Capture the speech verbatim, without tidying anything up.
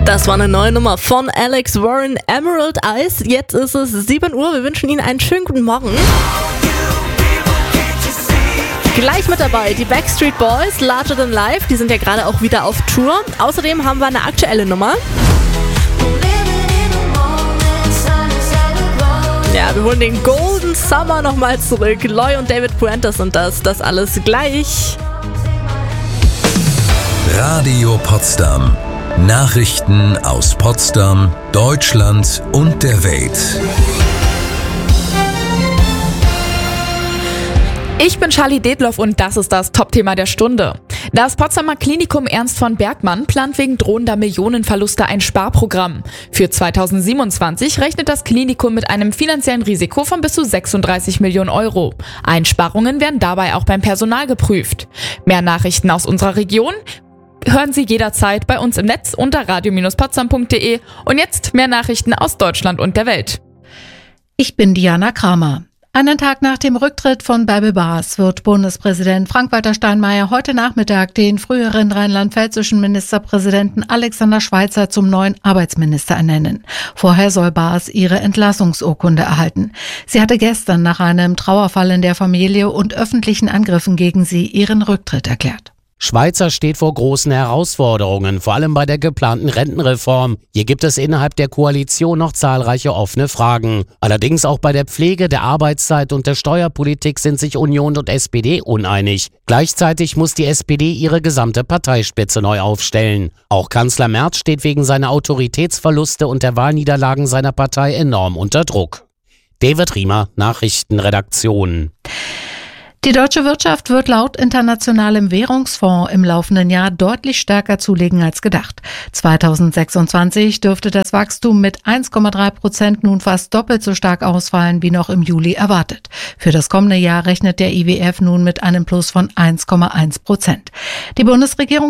Das war eine neue Nummer von Alex Warren, Emerald Eyes. Jetzt ist es sieben Uhr. Wir wünschen Ihnen einen schönen guten Morgen. Gleich mit dabei die Backstreet Boys, Larger Than Life. Die sind ja gerade auch wieder auf Tour. Außerdem haben wir eine aktuelle Nummer. Ja, wir holen den Golden Summer nochmal zurück. Loy und David Puentes sind das. Das alles gleich. Radio Potsdam. Nachrichten aus Potsdam, Deutschland und der Welt. Ich bin Charlie Detloff und das ist das Top-Thema der Stunde. Das Potsdamer Klinikum Ernst von Bergmann plant wegen drohender Millionenverluste ein Sparprogramm. Für zweitausendsiebenundzwanzig rechnet das Klinikum mit einem finanziellen Risiko von bis zu sechsunddreißig Millionen Euro. Einsparungen werden dabei auch beim Personal geprüft. Mehr Nachrichten aus unserer Region hören Sie jederzeit bei uns im Netz unter radio Bindestrich potsdam punkt de. Und jetzt mehr Nachrichten aus Deutschland und der Welt. Ich bin Diana Kramer. Einen Tag nach dem Rücktritt von Bärbel Baas wird Bundespräsident Frank-Walter Steinmeier heute Nachmittag den früheren rheinland-pfälzischen Ministerpräsidenten Alexander Schweitzer zum neuen Arbeitsminister ernennen. Vorher soll Baas ihre Entlassungsurkunde erhalten. Sie hatte gestern nach einem Trauerfall in der Familie und öffentlichen Angriffen gegen sie ihren Rücktritt erklärt. Schweitzer steht vor großen Herausforderungen, vor allem bei der geplanten Rentenreform. Hier gibt es innerhalb der Koalition noch zahlreiche offene Fragen. Allerdings auch bei der Pflege, der Arbeitszeit und der Steuerpolitik sind sich Union und S P D uneinig. Gleichzeitig muss die S P D ihre gesamte Parteispitze neu aufstellen. Auch Kanzler Merz steht wegen seiner Autoritätsverluste und der Wahlniederlagen seiner Partei enorm unter Druck. David Riemer, Nachrichtenredaktion. Die deutsche Wirtschaft wird laut Internationalem Währungsfonds im laufenden Jahr deutlich stärker zulegen als gedacht. zweitausendsechsundzwanzig dürfte das Wachstum mit eins Komma drei Prozent nun fast doppelt so stark ausfallen wie noch im Juli erwartet. Für das kommende Jahr rechnet der I W F nun mit einem Plus von eins Komma eins Prozent. Die Bundesregierung